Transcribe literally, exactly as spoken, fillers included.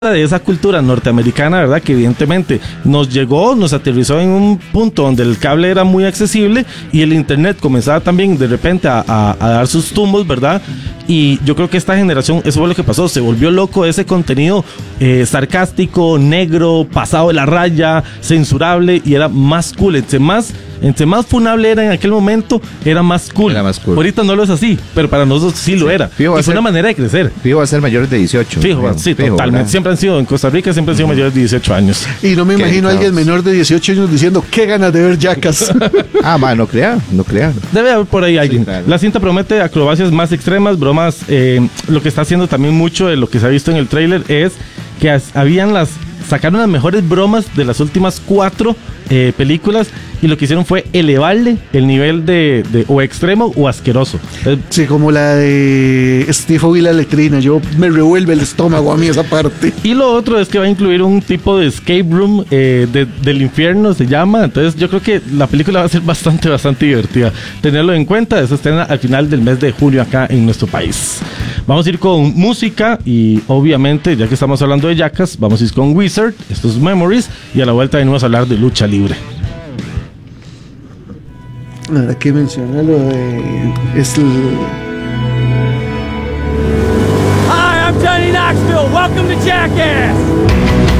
de esa cultura norteamericana, ¿verdad? Que evidentemente nos llegó, nos aterrizó en un punto donde el cable era muy accesible y el internet comenzaba también de repente a, a, a dar sus tumbos, ¿verdad? Y yo creo que esta generación, eso fue lo que pasó, se volvió loco ese contenido eh, sarcástico, negro, pasado de la raya, censurable, y era más cool, entre más, entre más funable era en aquel momento, era más cool. Era más cool. Ahorita no lo es así, pero para nosotros sí lo era. Fijo, y fue ser, una manera de crecer. Fijo va a ser mayores de dieciocho. Fijo, fijo sí, fijo, totalmente. ¿Verdad? Siempre han sido, en Costa Rica siempre han sido uh-huh. mayores de dieciocho años. Y no me imagino a alguien menor de dieciocho años diciendo, qué ganas de ver Jackass. Ah, man, no crea, no crea. Debe haber por ahí alguien. Sí, claro. La cinta promete acrobacias más extremas, bromas. Eh, lo que está haciendo también mucho de lo que se ha visto en el tráiler es que as, habían las sacaron las mejores bromas de las últimas cuatro eh, películas y lo que hicieron fue elevarle el nivel de, de o extremo o asqueroso. Sí, como la de Steve y la letrina. Yo me revuelve el estómago a mí esa parte. Y lo otro es que va a incluir un tipo de escape room eh, de, del infierno, se llama. Entonces yo creo que la película va a ser bastante, bastante divertida. Tenerlo en cuenta, eso estrena al final del mes de julio acá en nuestro país. Vamos a ir con música y obviamente, ya que estamos hablando de Jackass, vamos a ir con Wizard, estos Memories, y a la vuelta venimos a hablar de lucha libre. Ahora que menciona lo de... Es el... Hi, I'm Johnny Knoxville. Welcome to Jackass.